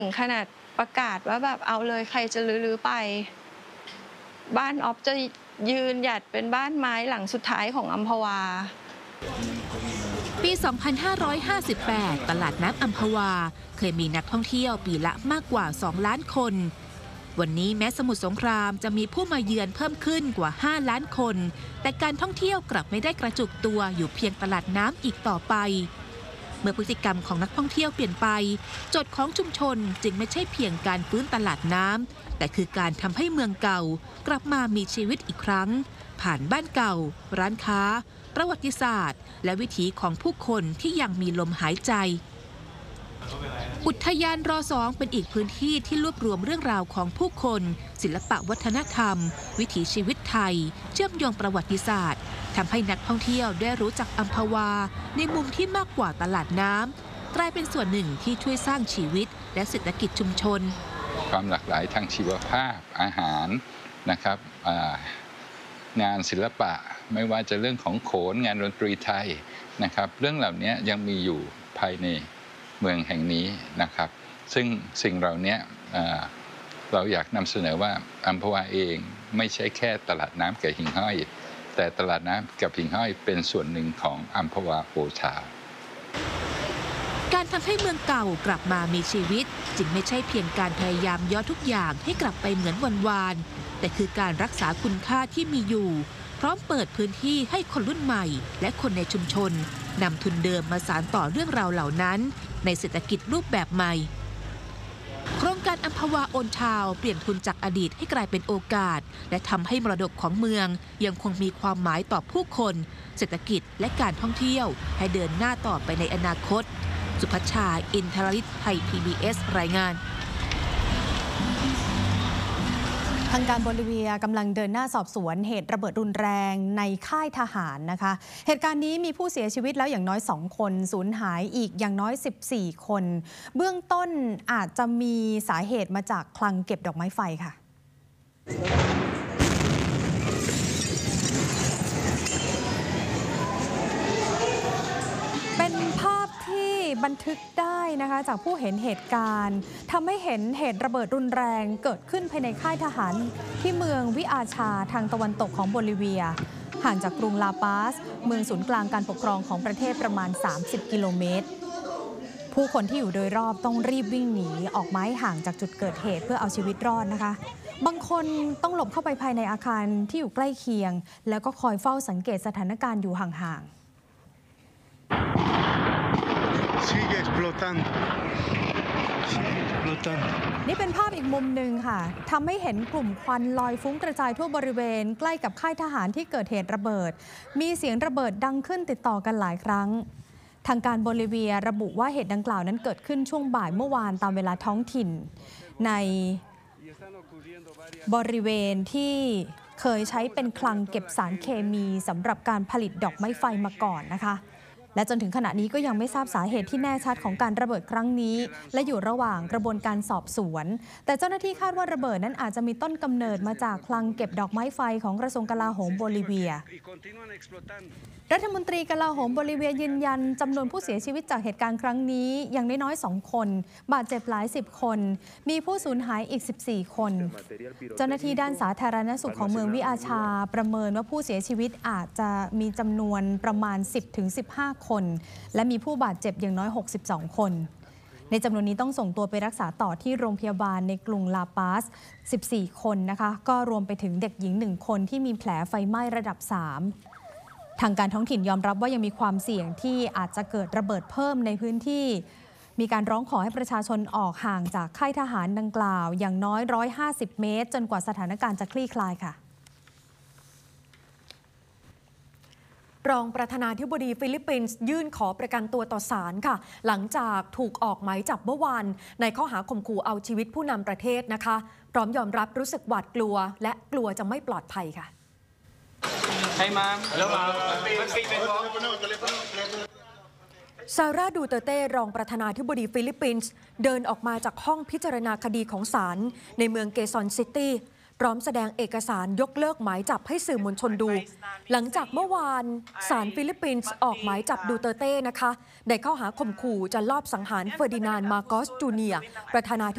ถึงขนาดประกาศว่าแบบเอาเลยใครจะรื้อไปบ้านออฟจะยืนหยัดเป็นบ้านไม้หลังสุดท้ายของอัมพวาปี 2558 ตลาดน้ำอัมพวาเคยมีนักท่องเที่ยวปีละมากกว่า 2 ล้านคน วันนี้แม้สมุทรสงครามจะมีผู้มาเยือนเพิ่มขึ้นกว่า 5 ล้านคน แต่การท่องเที่ยวกลับไม่ได้กระจุกตัวอยู่เพียงตลาดน้ำอีกต่อไปเมื่อพฤติกรรมของนักท่องเที่ยวเปลี่ยนไปโจทย์ของชุมชนจึงไม่ใช่เพียงการฟื้นตลาดน้ำแต่คือการทำให้เมืองเก่ากลับมามีชีวิตอีกครั้งผ่านบ้านเก่าร้านค้าประวัติศาสตร์และวิถีของผู้คนที่ยังมีลมหายใจอุทยานร.2 เป็นอีกพื้นที่ที่รวบรวมเรื่องราวของผู้คนศิลปะวัฒนธรรมวิถีชีวิตไทยเชื่อมโยงประวัติศาสตร์ทำให้นักท่องเที่ยวได้รู้จักอัมพวาในมุมที่มากกว่าตลาดน้ำกลายเป็นส่วนหนึ่งที่ช่วยสร้างชีวิตและเศรษฐกิจชุมชนความหลากหลายทางชีวภาพอาหารนะครับงานศิลปะไม่ว่าจะเรื่องของโขนงานดนตรีไทยนะครับเรื่องเหล่านี้ยังมีอยู่ภายในเมืองแห่งนี้นะครับซึ่งสิ่งเหล่านี้เราอยากนำเสนอว่าอัมพวาเองไม่ใช่แค่ตลาดน้ำกับหิ่งห้อยแต่ตลาดน้ำกับหิ่งห้อยเป็นส่วนหนึ่งของอัมพวาโอชาการทำให้เมืองเก่ากลับมามีชีวิตจึงไม่ใช่เพียงการพยายามย้อนทุกอย่างให้กลับไปเหมือนวันวานแต่คือการรักษาคุณค่าที่มีอยู่พร้อมเปิดพื้นที่ให้คนรุ่นใหม่และคนในชุมชนนำทุนเดิมมาสานต่อเรื่องราวเหล่านั้นในเศรษฐกิจรูปแบบใหม่โครงการอัมพวาโอนทาวน์เปลี่ยนทุนจากอดีตให้กลายเป็นโอกาสและทำให้มรดกของเมืองยังคงมีความหมายต่อผู้คนเศรษฐกิจและการท่องเที่ยวให้เดินหน้าต่อไปในอนาคตสุภัชชาอินทรลิศไทย PBS รายงานทางการโบลิเวียกำลังเดินหน้าสอบสวนเหตุระเบิดรุนแรงในค่ายทหารนะคะเหตุการณ์นี้มีผู้เสียชีวิตแล้วอย่างน้อย2คนสูญหายอีกอย่างน้อย14คนเบื้องต้นอาจจะมีสาเหตุมาจากคลังเก็บดอกไม้ไฟค่ะเป็นภาพที่บันทึกได้นะคะจากผู้เห็นเหตุการณ์ทำให้เห็นเหตุระเบิดรุนแรงเกิดขึ้นภายในค่ายทหารที่เมืองวิอาชาทางตะวันตกของโบลิเวียห่างจากกรุงลาปาสเมืองศูนย์กลางการปกครองของประเทศประมาณ30 กิโลเมตรผู้คนที่อยู่โดยรอบต้องรีบวิ่งหนีออกมาให้ห่างจากจุดเกิดเหตุเพื่อเอาชีวิตรอดนะคะบางคนต้องหลบเข้าไปภายในอาคารที่อยู่ใกล้เคียงแล้วก็คอยเฝ้าสังเกตสถานการณ์อยู่ห่างๆนี่เป็นภาพอีกมุมหนึ่งค่ะทำให้เห็นกลุ่มควันลอยฟุ้งกระจายทั่วบริเวณใกล้กับค่ายทหารที่เกิดเหตุระเบิดมีเสียงระเบิดดังขึ้นติดต่อกันหลายครั้งทางการโบลิเวียระบุว่าเหตุดังกล่าวนั้นเกิดขึ้นช่วงบ่ายเมื่อวานตามเวลาท้องถิ่นในบริเวณที่เคยใช้เป็นคลังเก็บสารเคมีสำหรับการผลิตดอกไม้ไฟมาก่อนนะคะและจนถึงขณะนี้ก็ยังไม่ทราบสาเหตุที่แน่ชัดของการระเบิดครั้งนี้และอยู่ระหว่างกระบวนการสอบสวนแต่เจ้าหน้าที่คาดว่าระเบิดนั้นอาจจะมีต้นกำเนิดมาจากคลังเก็บดอกไม้ไฟของกระทรวงกลาโหมโบลิเวียรัฐมนตรีกลาโหมโบลิเวียยืนยันจำนวนผู้เสียชีวิตจากเหตุการณ์ครั้งนี้อย่างน้อยๆ2 คนบาดเจ็บหลาย10 คนมีผู้สูญหายอีก14 คนเจ้าหน้าที่ด้านสาธารณสุขของเมืองวิอาชาประเมินว่าผู้เสียชีวิตอาจจะมีจำนวนประมาณ 10-15 คนและมีผู้บาดเจ็บอย่างน้อย62 คนในจำนวนนี้ต้องส่งตัวไปรักษาต่อที่โรงพยาบาลในกรุงลาปาส14 คนนะคะก็รวมไปถึงเด็กหญิง1 คนที่มีแผลไฟไหม้ระดับ3ทางการท้องถิ่นยอมรับว่ายังมีความเสี่ยงที่อาจจะเกิดระเบิดเพิ่มในพื้นที่มีการร้องขอให้ประชาชนออกห่างจากค่ายทหารดังกล่าวอย่างน้อย150 เมตรจนกว่าสถานการณ์จะคลี่คลายค่ะรองประธานาธิบดีฟิลิปปินส์ยื่นขอประกันตัวต่อศาลค่ะหลังจากถูกออกหมายจับเมื่อวานในข้อหาข่มขู่เอาชีวิตผู้นำประเทศนะคะพร้อมยอมรับรู้สึกหวาดกลัวและกลัวจะไม่ปลอดภัยค่ะซาร่า ดูเตเต้รองประธานาธิบดีฟิลิปปินส์เดินออกมาจากห้องพิจารณาคดีของศาลในเมืองเกซอนซิตี้พร้อมแสดงเอกสารยกเลิกหมายจับให้สื่อมวลชนดู หลังจากเมื่อวานศาลฟิลิปปินส์ออกหมายจับดูเตอร์เต้นะคะในข้อหาข่มขู่จะลอบสังหารเฟอร์ดินานด์ มาโกส จูเนียร์ประธานาธิ